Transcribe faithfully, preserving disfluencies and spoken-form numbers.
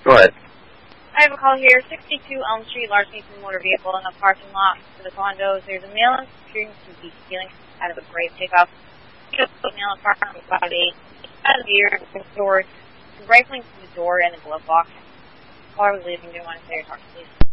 Go ahead. I have a call here, sixty-two Elm Street, large from motor vehicle in the parking lot for the condos. There's a male appearing to be stealing out of a grave takeoff. He was male apartment about eight. Out of the ear, doors, rifling through the door and the glove box. Caller was leaving. Didn't want to say or talk to police.